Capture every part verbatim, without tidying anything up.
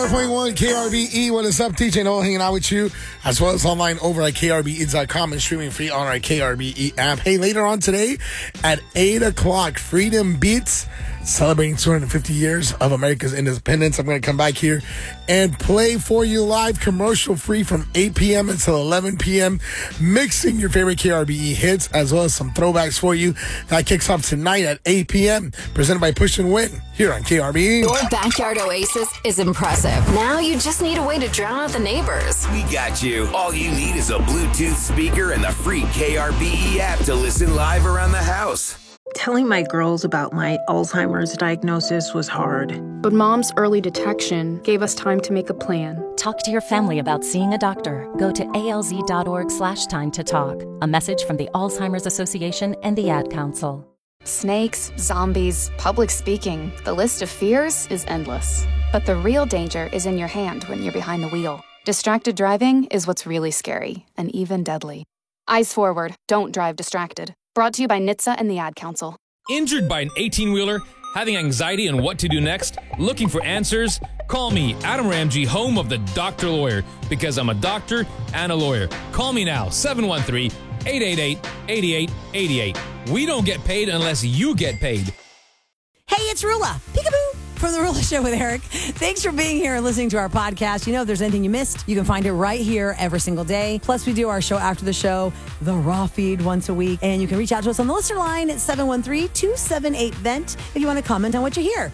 four point one K R B E, what is up? D J Noel hanging out with you, as well as online over at K R B E dot com and streaming free on our K R B E app. Hey, later on today at eight o'clock, Freedom Beats, celebrating two hundred fifty years of America's independence. I'm going to come back here and play for you live, commercial free from eight p.m. until eleven p.m., mixing your favorite K R B E hits, as well as some throwbacks for you. That kicks off tonight at eight p.m., presented by Push and Win here on K R B E. Your backyard oasis is impressive. Now you just need a way to drown out the neighbors. We got you. All you need is a Bluetooth speaker and the free K R B E app to listen live around the house. Telling my girls about my Alzheimer's diagnosis was hard. But Mom's early detection gave us time to make a plan. Talk to your family about seeing a doctor. Go to alz.org slash time to talk. A message from the Alzheimer's Association and the Ad Council. Snakes, zombies, public speaking. The list of fears is endless. But the real danger is in your hand when you're behind the wheel. Distracted driving is what's really scary and even deadly. Eyes forward. Don't drive distracted. Brought to you by N H T S A and the Ad Council. Injured by an eighteen-wheeler? Having anxiety on what to do next? Looking for answers? Call me, Adam Ramsey, home of the Doctor Lawyer, because I'm a doctor and a lawyer. Call me now, seven one three, eight eight eight, eight eight eight eight. We don't get paid unless you get paid. Hey, it's Rula. Peekaboo. From The Rula Show with Eric. Thanks for being here and listening to our podcast. You know, if there's anything you missed, you can find it right here every single day. Plus, we do our show after the show, the raw feed once a week. And you can reach out to us on the listener line at seven one three, two seven eight, V E N T if you want to comment on what you hear.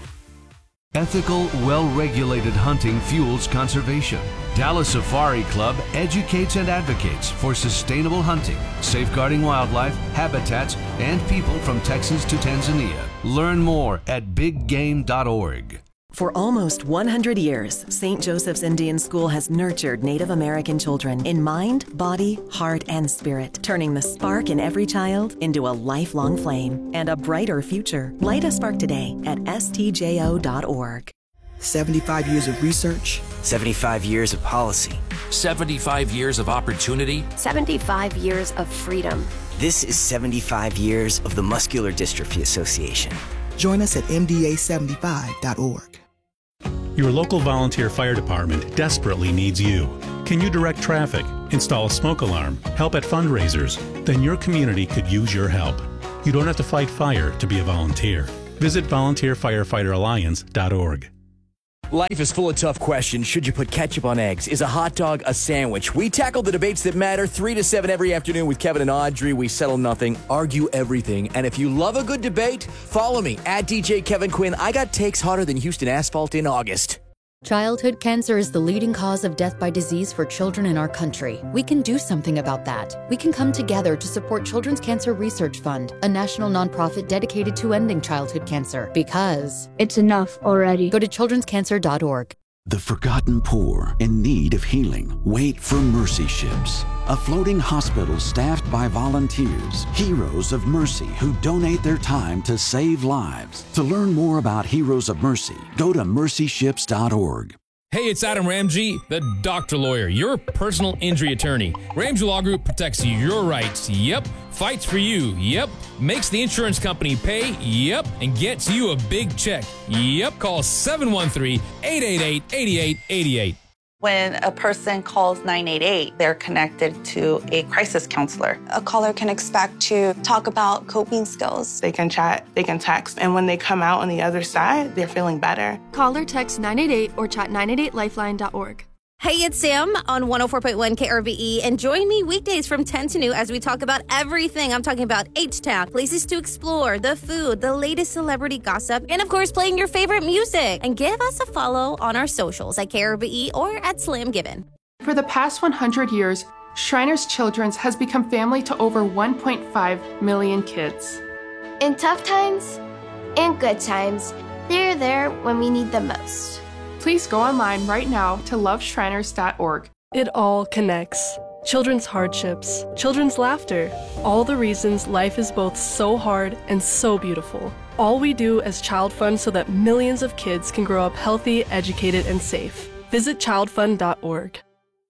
Ethical, well-regulated hunting fuels conservation. Dallas Safari Club educates and advocates for sustainable hunting, safeguarding wildlife, habitats, and people from Texas to Tanzania. Learn more at big game dot org. For almost one hundred years, Saint Joseph's Indian School has nurtured Native American children in mind, body, heart, and spirit, turning the spark in every child into a lifelong flame and a brighter future. Light a spark today at S T J O dot org. seventy-five years of research. seventy-five years of policy. seventy-five years of opportunity. seventy-five years of freedom. This is seventy-five years of the Muscular Dystrophy Association. Join us at M D A seventy-five dot org. Your local volunteer fire department desperately needs you. Can you direct traffic, install a smoke alarm, help at fundraisers? Then your community could use your help. You don't have to fight fire to be a volunteer. Visit volunteer firefighter alliance dot org. Life is full of tough questions. Should you put ketchup on eggs? Is a hot dog a sandwich? We tackle the debates that matter three to seven every afternoon with Kevin and Audrey. We settle nothing, argue everything. And if you love a good debate, follow me at D J Kevin Quinn. I got takes hotter than Houston asphalt in August. Childhood cancer is the leading cause of death by disease for children in our country. We can do something about that. We can come together to support Children's Cancer Research Fund, a national nonprofit dedicated to ending childhood cancer. Because it's enough already. Go to children's cancer dot org. The forgotten poor in need of healing wait for Mercy Ships, a floating hospital staffed by volunteers, heroes of mercy who donate their time to save lives. To learn more about Heroes of Mercy, go to mercy ships dot org. Hey, it's Adam Ramsey, the Doctor Lawyer, your personal injury attorney. Ramsey Law Group protects your rights. Yep. Fights for you. Yep. Makes the insurance company pay. Yep. And gets you a big check. Yep. Call seven one three, eight eight eight, eight eight eight eight. When a person calls nine eight eight, they're connected to a crisis counselor. A caller can expect to talk about coping skills. They can chat, they can text, and when they come out on the other side, they're feeling better. Call or text nine eight eight or chat nine eight eight lifeline dot org. Hey, it's Sam on one oh four point one K R B E, and join me weekdays from ten to noon as we talk about everything. I'm talking about H-Town, places to explore, the food, the latest celebrity gossip, and of course, playing your favorite music. And give us a follow on our socials at K R B E or at Slam Given. For the past one hundred years, Shriners Children's has become family to over one point five million kids. In tough times and good times, they're there when we need them most. Please go online right now to love shriners dot org. It all connects. Children's hardships, children's laughter, all the reasons life is both so hard and so beautiful. All we do as Child Fund so that millions of kids can grow up healthy, educated, and safe. Visit child fund dot org.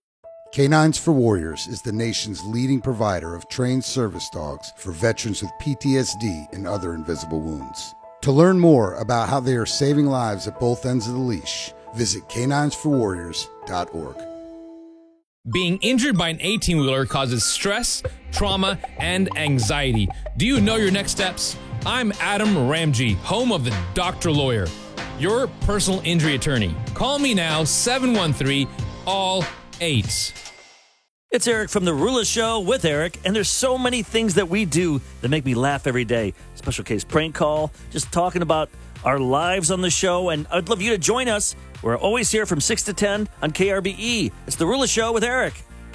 Canines for Warriors is the nation's leading provider of trained service dogs for veterans with P T S D and other invisible wounds. To learn more about how they are saving lives at both ends of the leash, Visit canines for warriors dot org. Being injured by an eighteen-wheeler causes stress, trauma, and anxiety. Do you know your next steps? I'm Adam Ramsey, home of the Doctor Lawyer, your personal injury attorney. Call me now, seven one three, all eights. It's Eric from The Rula Show with Eric, and there's so many things that we do that make me laugh every day. Special case prank call, just talking about our lives on the show, and I'd love you to join us. We're always here from six to ten on K R B E. It's The Rula Show with Eric.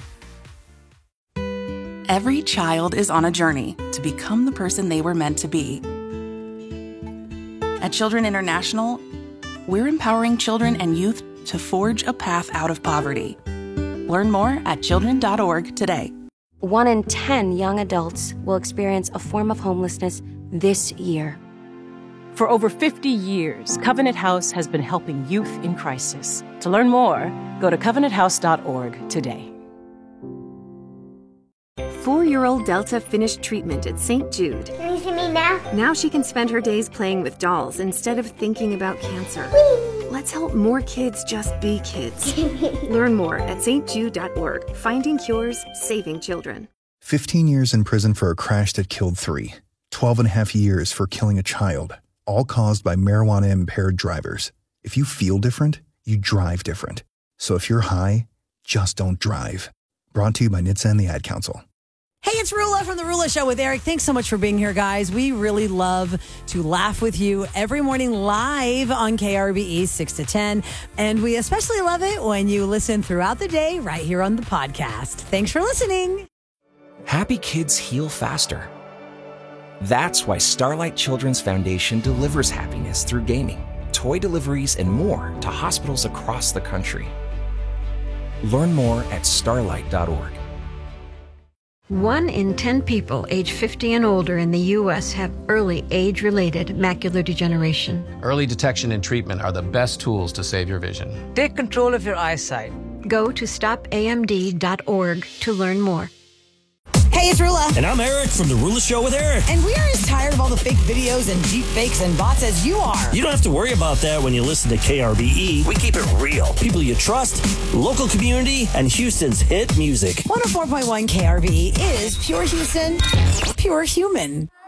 Every child is on a journey to become the person they were meant to be. At Children International, we're empowering children and youth to forge a path out of poverty. Learn more at children dot org today. One in ten young adults will experience a form of homelessness this year. For over fifty years, Covenant House has been helping youth in crisis. To learn more, go to covenant house dot org today. Four-year-old Delta finished treatment at Saint Jude. Can you see me now? Now she can spend her days playing with dolls instead of thinking about cancer. Whee! Let's help more kids just be kids. Learn more at saint jude dot org. Finding cures, saving children. fifteen years in prison for a crash that killed three. twelve and a half years for killing a child. All caused by marijuana-impaired drivers. If you feel different, you drive different. So if you're high, just don't drive. Brought to you by N H T S A and the Ad Council. Hey, it's Rula from The Rula Show with Eric. Thanks so much for being here, guys. We really love to laugh with you every morning live on K R B E six to ten. And we especially love it when you listen throughout the day right here on the podcast. Thanks for listening. Happy kids heal faster. That's why Starlight Children's Foundation delivers happiness through gaming, toy deliveries, and more to hospitals across the country. Learn more at starlight dot org. One in ten people age fifty and older in the U S have early age-related macular degeneration. Early detection and treatment are the best tools to save your vision. Take control of your eyesight. Go to stop A M D dot org to learn more. Hey, it's Rula. And I'm Eric from The Rula Show with Eric. And we are as tired of all the fake videos and deep fakes and bots as you are. You don't have to worry about that when you listen to K R B E. We keep it real. People you trust, local community, and Houston's hit music. one oh four point one K R B E is pure Houston, pure human.